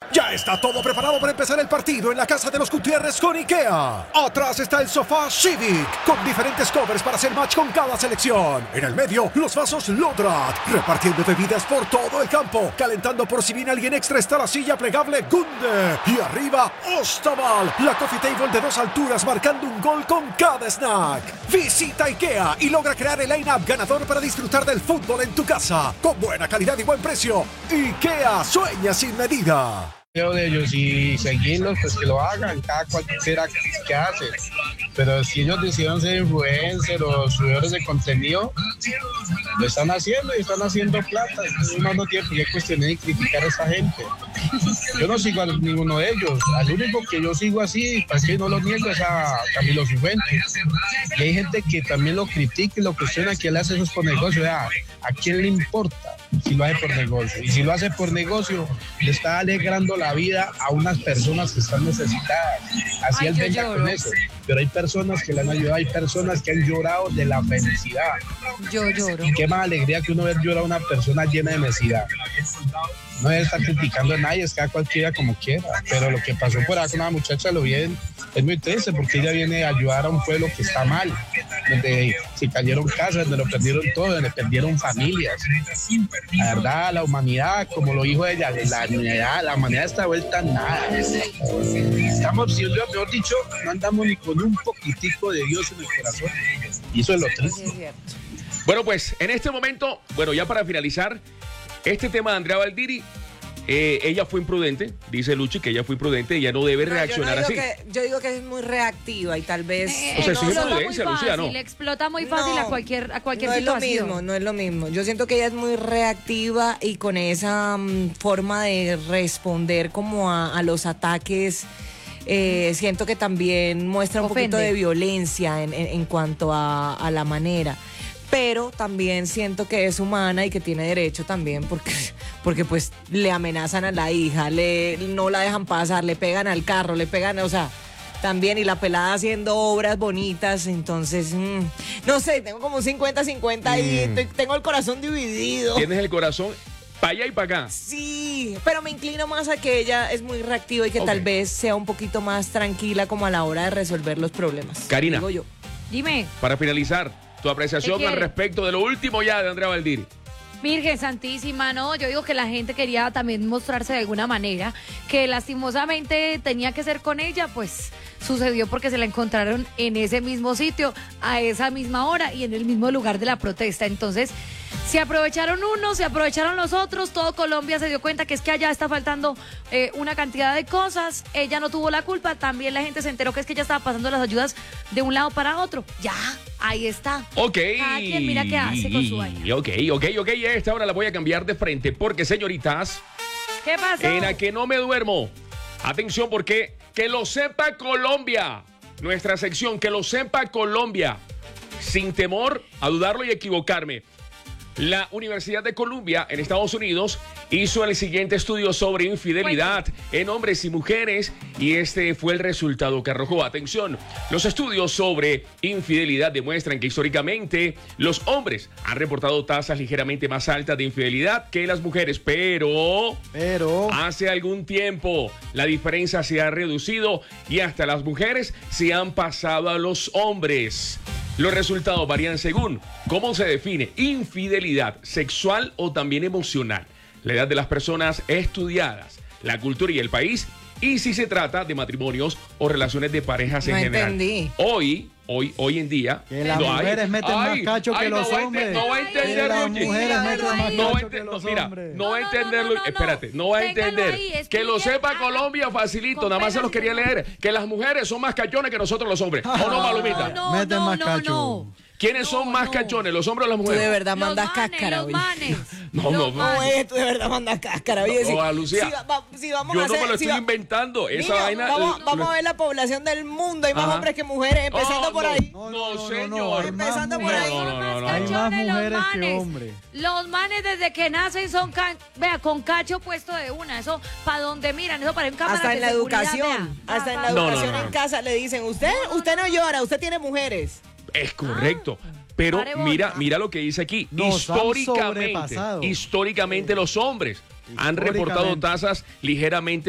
Ya está todo preparado para empezar el partido en la casa de los Gutiérrez con IKEA. Atrás está el sofá Civic, con diferentes covers para hacer match con cada selección. En el medio, los vasos Lodrat, repartiendo bebidas por todo el campo. Calentando por si viene alguien extra está la silla plegable Gunde. Y arriba, Ostaval, la coffee table de 2 alturas marcando un gol con cada snack. Visita IKEA y logra crear el line-up ganador para disfrutar del fútbol en tu casa. Con buena calidad y buen precio. IKEA, sueña sin medida. De ellos y seguirlos, pues que lo hagan, cada cual quiera que hace. Pero si ellos decidieron ser influencers o subidores de contenido, lo están haciendo y están haciendo plata. Uno no tiene por qué cuestionar y criticar a esa gente. Yo no sigo a ninguno de ellos. Al único que yo sigo así, pues que no lo niego, es a Camilo Cifuentes. Y hay gente que también lo critica y lo cuestiona, que él hace eso por negocio. ¿A quién le importa si lo hace por negocio? Y si lo hace por negocio, le está alegrando la vida a unas personas que están necesitadas. Así él venga con eso. Pero hay personas que le han ayudado, hay personas que han llorado de la felicidad. Yo lloro. Y qué más alegría que uno ver llorar a una persona llena de necesidad. No debe estar criticando a nadie, es cada cualquiera como quiera. Pero lo que pasó por acá con una muchacha, lo bien, es muy triste porque ella viene a ayudar a un pueblo que está mal, donde se cayeron casas, donde lo perdieron todo, donde perdieron familias. La verdad, la humanidad, como lo dijo ella, la humanidad está vuelta a nada. Estamos, mejor dicho, no andamos ni con un poquitico de Dios en el corazón. Y eso es lo triste. Bueno, pues en este momento, ya para finalizar, este tema de Andrea Valdiri, ella fue imprudente, dice Luchi que ella fue imprudente, ella no debe reaccionar así. Yo digo que es muy reactiva y tal vez... o sea, sí es imprudencia, Lucía, ¿no? Le explota muy fácil a cualquier no situación. No es lo mismo. Yo siento que ella es muy reactiva y con esa forma de responder como a los ataques... siento que también muestra un poquito de violencia en cuanto a la manera, pero también siento que es humana y que tiene derecho también porque pues le amenazan a la hija, no la dejan pasar, le pegan al carro, le pegan, o sea, también, y la pelada haciendo obras bonitas, entonces, no sé, tengo como 50-50 y tengo el corazón dividido. ¿Tienes el corazón para allá y para acá? Sí, pero me inclino más a que ella es muy reactiva y que tal vez sea un poquito más tranquila como a la hora de resolver los problemas. Karina, digo yo. Dime. Para finalizar, tu apreciación al respecto de lo último ya de Andrea Valdiri. Virgen Santísima, no, yo digo que la gente quería también mostrarse de alguna manera, que lastimosamente tenía que ser con ella, pues sucedió porque se la encontraron en ese mismo sitio, a esa misma hora y en el mismo lugar de la protesta. Entonces, se aprovecharon unos, se aprovecharon los otros, todo Colombia se dio cuenta que es que allá está faltando una cantidad de cosas, ella no tuvo la culpa, también la gente se enteró que es que ella estaba pasando las ayudas de un lado para otro, ya, ahí está. Ok. Cada quien mira qué hace con su vaina. Ok, a esta hora la voy a cambiar de frente, porque señoritas, ¿qué pasó? en la que no me duermo, atención porque, que lo sepa Colombia, nuestra sección, que lo sepa Colombia, sin temor a dudarlo y equivocarme. La Universidad de Columbia en Estados Unidos hizo el siguiente estudio sobre infidelidad en hombres y mujeres y este fue el resultado que arrojó. Atención, los estudios sobre infidelidad demuestran que históricamente los hombres han reportado tasas ligeramente más altas de infidelidad que las mujeres, pero hace algún tiempo la diferencia se ha reducido y hasta las mujeres se han pasado a los hombres. Los resultados varían según cómo se define infidelidad sexual o también emocional, la edad de las personas estudiadas, la cultura y el país, y si se trata de matrimonios o relaciones de parejas en general. Entendí. Hoy en día... Que las mujeres meten más cacho que los hombres. No va a entender, las mujeres meten más cacho que los hombres. No va a entenderlo. Espérate, no va a entender. Que lo sepa Colombia facilito, nada más se los quería leer. Que las mujeres son más cachones que nosotros los hombres. ¿O no, Palomita? Meten más cacho. ¿Quiénes son más cachones, los hombres o las mujeres? Tú de verdad mandas cáscara, Los manes. No, tú de verdad mandas cáscara. Oye, Lucía, si vamos yo a no me lo estoy inventando. Esa vaina... Vamos a ver la población del mundo. Hay más hombres que mujeres, empezando por ahí. No, señor. Empezando por ahí. Hay más mujeres que hombres. Los manes desde que nacen son, con cacho puesto de una. Eso, para donde miran, eso para un cámara Hasta en la educación. Hasta en la educación en casa le dicen, usted no llora, usted tiene mujeres. Es correcto. Pero mira lo que dice aquí. Históricamente los hombres han reportado tasas ligeramente